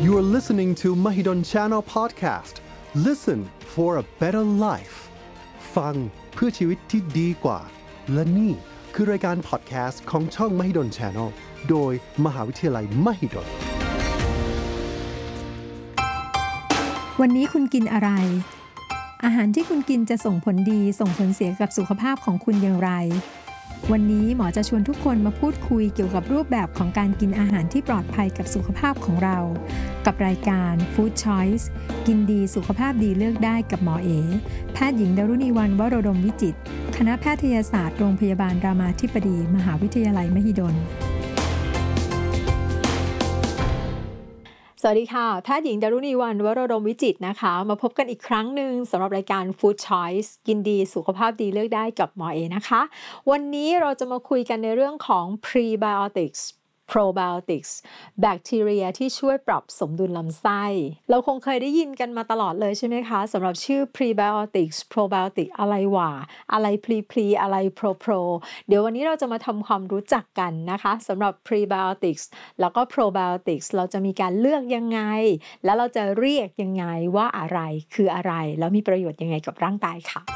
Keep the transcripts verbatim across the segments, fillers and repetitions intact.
You are listening to Mahidol Channel Podcast. Listen for a better life. ฟังเพื่อชีวิตที่ดีกว่าและนี่คือรายการพอดแคสต์ของช่อง Mahidol Channel โดยมหาวิทยาลัย Mahidol วันนี้คุณกินอะไรอาหารที่คุณกินจะส่งผลดีส่งผลเสียกับสุขภาพของคุณอย่างไรวันนี้หมอจะชวนทุกคนมาพูดคุยเกี่ยวกับรูปแบบของการกินอาหารที่ปลอดภัยกับสุขภาพของเรากับรายการ Food Choice กินดีสุขภาพดีเลือกได้กับหมอเอแพทย์หญิงดารุณีวรรณวโรดมวิจิตรคณะแพทยศาสตร์โรงพยาบาลรามาธิบดีมหาวิทยาลัยมหิดลสวัสดีค่ะแพทย์หญิงดารุณีวรรณวโรดมวิจิตรนะคะมาพบกันอีกครั้งหนึ่งสำหรับรายการ Food Choice กินดีสุขภาพดีเลือกได้กับหมอเอนะคะวันนี้เราจะมาคุยกันในเรื่องของ Prebiotics Probiotics แบคทีเรียที่ช่วยปรับสมดุลลำไส้เราคงเคยได้ยินกันมาตลอดเลยใช่ไหมคะสำหรับชื่อ Prebiotics Probiotics อะไรวะอะไร Pre Pre อะไร Pro Pro เดี๋ยววันนี้เราจะมาทำความรู้จักกันนะคะสำหรับ Prebiotics แล้วก็ Probiotics เราจะมีการเลือกยังไงแล้วเราจะเรียกยังไงว่าอะไรคืออะไรแล้วมีประโยชน์ยังไงกับร่างกายค่ะ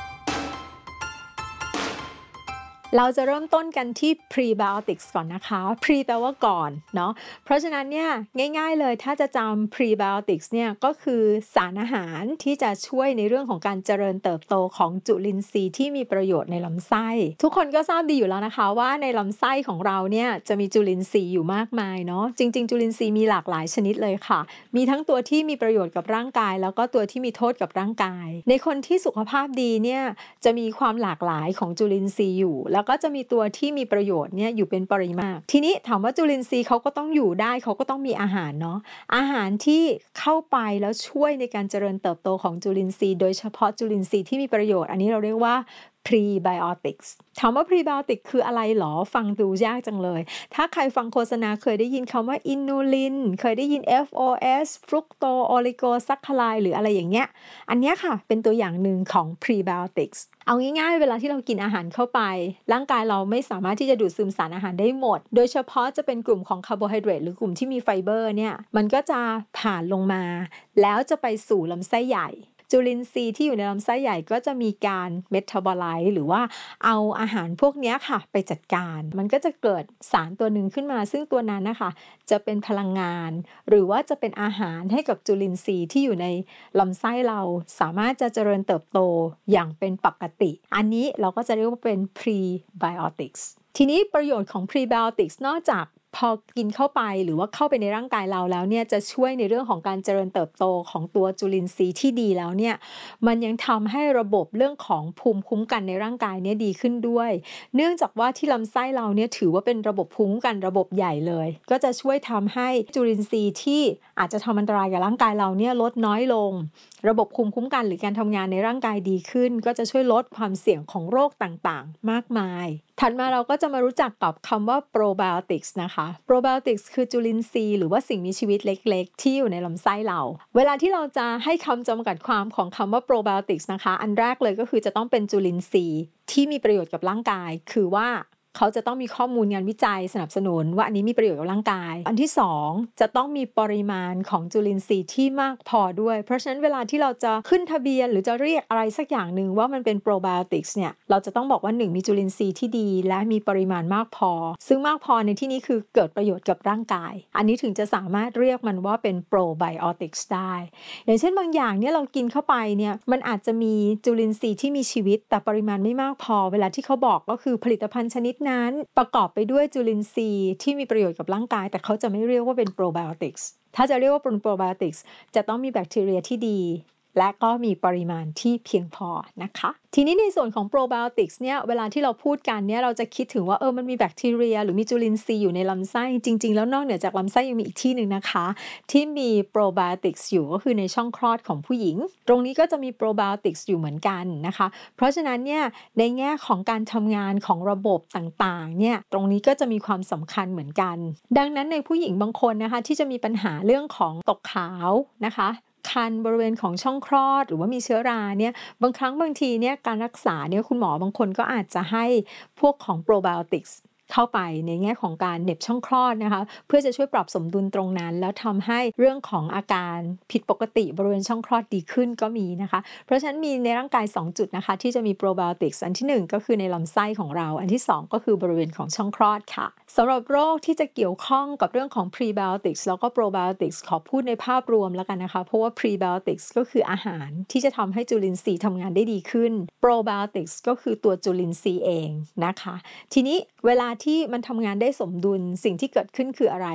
เราจะเริ่มต้นกันที่ Prebiotics ก่อนนะคะ Pre แปลว่าก่อนเนาะเพราะฉะนั้นเนี่ยง่ายๆเลยถ้าจะจำ Prebiotics เนี่ยก็คือสารอาหารที่จะช่วยในเรื่องของการเจริญเติบโตของจุลินทรีย์ที่มีประโยชน์ในลำไส้ทุกคนก็ทราบดีอยู่แล้วนะคะว่าในลำไส้ของเราเนี่ยจะมีจุลินทรีย์อยู่มากมายเนาะจริงๆจุลินทรีย์มีหลากหลายชนิดเลยค่ะมีทั้งตัวที่มีประโยชน์กับร่างกายแล้วก็ตัวที่มีโทษกับร่างกายในคนที่สุขภาพดีเนี่ยจะมีความหลากหลายของจุลินทรีย์อยู่แล้วก็จะมีตัวที่มีประโยชน์เนี่ยอยู่เป็นปริมาณทีนี้ถามว่าจุลินทรีย์เขาก็ต้องอยู่ได้เขาก็ต้องมีอาหารเนาะอาหารที่เข้าไปแล้วช่วยในการเจริญเติบโตของจุลินทรีย์โดยเฉพาะจุลินทรีย์ที่มีประโยชน์อันนี้เราเรียกว่า Prebiotics ถามว่า Prebiotic คืออะไรหรอฟังดูยากจังเลยถ้าใครฟังโฆษณาเคยได้ยินคำว่าอินูลินเคยได้ยิน เอฟ โอ เอส ฟรุกโตโอลิโกซัคคาไลหรืออะไรอย่างเงี้ยอันเนี้ยค่ะเป็นตัวอย่างหนึ่งของ Prebiotics เอาง่ายๆเวลาที่เรากินอาหารเข้าไปร่างกายเราไม่สามารถที่จะดูดซึมสารอาหารได้หมดโดยเฉพาะจะเป็นกลุ่มของคาร์โบไฮเดรตหรือกลุ่มที่มีไฟเบอร์เนี่ยมันก็จะผ่านลงมาแล้วจะไปสู่ลำไส้ใหญ่จุลินทรีย์ที่อยู่ในลำไส้ใหญ่ก็จะมีการเมตาบอไลซ์หรือว่าเอาอาหารพวกนี้ค่ะไปจัดการมันก็จะเกิดสารตัวหนึ่งขึ้นมาซึ่งตัวนั้นนะคะจะเป็นพลังงานหรือว่าจะเป็นอาหารให้กับจุลินทรีย์ที่อยู่ในลำไส้เราสามารถจะเจริญเติบโตอย่างเป็นปกติอันนี้เราก็จะเรียกว่าเป็น Prebiotics ทีนี้ประโยชน์ของ Prebiotics นอกจากพอกินเข้าไปหรือว่าเข้าไปในร่างกายเราแล้วเนี่ยจะช่วยในเรื่องของการเจริญเติบโตของตัวจุลินทรีย์ที่ดีแล้วเนี่ยมันยังทำให้ระบบเรื่องของภูมิคุ้มกันในร่างกายเนี่ยดีขึ้นด้วยเนื่องจากว่าที่ลำไส้เราเนี่ยถือว่าเป็นระบบภูมิคุ้มกันระบบใหญ่เลยก็จะช่วยทำให้จุลินทรีย์ที่อาจจะทำอันตรายกับร่างกายเราเนี่ยลดน้อยลงระบบภูมิคุ้มกันหรือการทำงานในร่างกายดีขึ้นก็จะช่วยลดความเสี่ยงของโรคต่างๆมากมายถัดมาเราก็จะมารู้จักกับคำว่า probiotics นะคะ probiotics คือจุลินทรีย์หรือว่าสิ่งมีชีวิตเล็กๆที่อยู่ในลำไส้เราเวลาที่เราจะให้คำจำกัดความของคำว่า probiotics นะคะอันแรกเลยก็คือจะต้องเป็นจุลินทรีย์ที่มีประโยชน์กับร่างกายคือว่าเขาจะต้องมีข้อมูลงานวิจัยสนับสนุนว่าอันนี้มีประโยชน์กับร่างกายอันที่สองจะต้องมีปริมาณของจุลินทรีย์ที่มากพอด้วยเพราะฉะนั้นเวลาที่เราจะขึ้นทะเบียนหรือจะเรียกอะไรสักอย่างหนึ่งว่ามันเป็น probiotics เนี่ยเราจะต้องบอกว่าหนึ่งมีจุลินทรีย์ที่ดีและมีปริมาณมากพอซึ่งมากพอในที่นี้คือเกิดประโยชน์กับร่างกายอันนี้ถึงจะสามารถเรียกมันว่าเป็น probiotics ได้อย่างเช่นบางอย่างเนี่ยเรากินเข้าไปเนี่ยมันอาจจะมีจุลินทรีย์ที่มีชีวิตแต่ปริมาณไม่มากพอเวลาที่เขาบอกก็คือผลิตภัณฑ์ชนิดนั้นประกอบไปด้วยจุลินทรีย์ที่มีประโยชน์กับร่างกายแต่เขาจะไม่เรียกว่าเป็น probiotics ถ้าจะเรียกว่าเป็น probiotics จะต้องมีแบคทีเรียที่ดีและก็มีปริมาณที่เพียงพอนะคะทีนี้ในส่วนของ probiotics เนี่ยเวลาที่เราพูดกันเนี่ยเราจะคิดถึงว่าเออมันมีแบคทีเรียหรือมีจุลินทรีย์อยู่ในลำไส้จริงๆแล้วนอกเหนือจากลำไส้ยังมีอีกที่หนึ่งนะคะที่มี probiotics อยู่ก็คือในช่องคลอดของผู้หญิงตรงนี้ก็จะมี probiotics อยู่เหมือนกันนะคะเพราะฉะนั้นเนี่ยในแง่ของการทำงานของระบบต่างๆเนี่ยตรงนี้ก็จะมีความสำคัญเหมือนกันดังนั้นในผู้หญิงบางคนนะคะที่จะมีปัญหาเรื่องของตกขาวนะคะคันบริเวณของช่องคลอดหรือว่ามีเชื้อราเนี่ยบางครั้งบางทีเนี่ยการรักษาเนี่ยคุณหมอบางคนก็อาจจะให้พวกของ probiotics เข้าไปในแง่ของการเหน็บช่องคลอดนะคะเพื่อจะช่วยปรับสมดุลตรงนั้นแล้วทำให้เรื่องของอาการผิดปกติบริเวณช่องคลอดดีขึ้นก็มีนะคะเพราะฉะนั้นมีในร่างกายสองจุดนะคะที่จะมีโปรไบโอติกส์อันที่หนึ่งก็คือในลำไส้ของเราอันที่สองก็คือบริเวณของช่องคลอดค่ะสำหรับโรคที่จะเกี่ยวข้องกับเรื่องของ prebiotics แล้วก็ probiotics ขอพูดในภาพรวมแล้วกันนะคะเพราะว่า prebiotics ก็คืออาหารที่จะทำให้จุลินทรีย์ทำงานได้ดีขึ้น probiotics ก็คือตัวจุลินทรีย์เองนะคะทีนี้เวลาที่มันทำงานได้สมดุลสิ่งที่เกิดขึ้นคืออะไร